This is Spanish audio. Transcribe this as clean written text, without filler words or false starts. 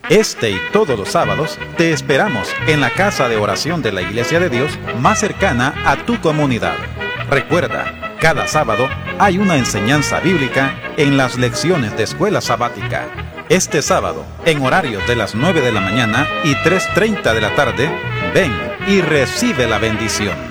Este y todos los sábados te esperamos en la casa de oración de la Iglesia de Dios más cercana a tu comunidad. Recuerda, cada sábado hay una enseñanza bíblica en las lecciones de escuela sabática. Este sábado, en horarios de las 9 de la mañana y 3:30 de la tarde, ven y recibe la bendición.